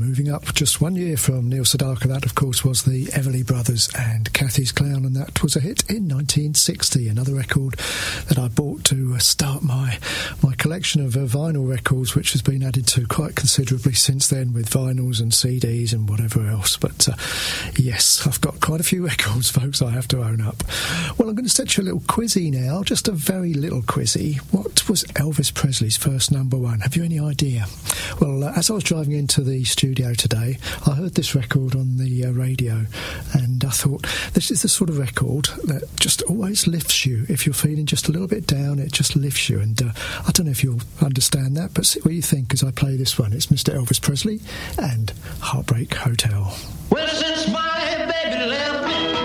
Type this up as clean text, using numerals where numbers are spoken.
moving up just 1 year from Neil Sedaka. That, of course, was the Everly Brothers and Cathy's Clown, and that was a hit in 1960. Another record that I bought to start my collection of vinyl records, which has been added to quite considerably since then with vinyls and CDs and whatever else. But yes, I've got quite a few records, folks, I have to own up. Well, I'm going to set you a little quizzy now, just a very little quizzy. What was Elvis Presley's first number one? Have you any idea? Well, as I was driving into the studio today, I heard this record on the radio, and I thought, this is the sort of record that just always lifts you. If you're feeling just a little bit down, it just lifts you. And I don't know if you'll understand that, but see what you think as I play this one. It's Mr. Elvis Presley and Heartbreak Hotel. Well, since my baby left me,